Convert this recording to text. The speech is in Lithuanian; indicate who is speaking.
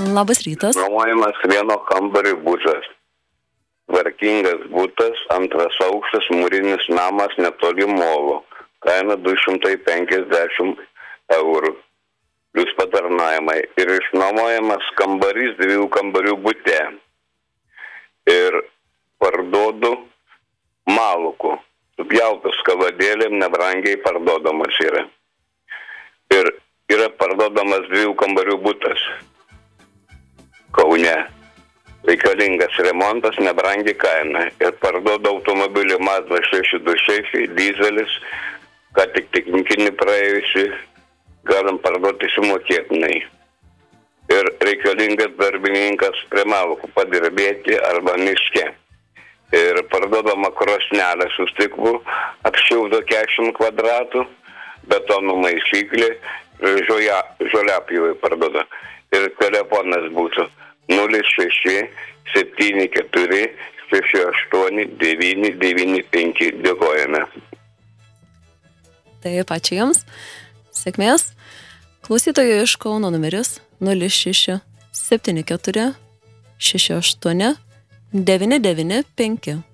Speaker 1: Labas rytas.
Speaker 2: Nuomojamas vieno kambario butas. Tvarkingas butas, antras aukštas, mūrinis namas netoli molo. Kaina 250 eurų. Plius patarnavimai. Ir išnuomojamas kambarys 2 kambarių bute. Ir parduodu malukų. Supjautas kavadėlėm nebrangiai parduodamas yra. Ir yra parduodamas 2 kambarių butas. Kaune. Reikalingas remontas, nebrangi kaina. Ir parduoda automobilį Mazda 626, dizelis, ką tik technikinį praėjusi, galim parduoti sumokėtinai. Ir reikalingas darbininkas prie malukų padirbėti arba miške. Ir parduodama krosnelė su stiklu, apšildo 40 kvadratų, betonų maišyklė, žoliapjovai parduoda. Ir telefonas būtų 06 74 68 995. Dėkojame.
Speaker 1: Taip, ačiū Jums. Sėkmės. Klausytojų iš Kauno numeris 06 74 68 995.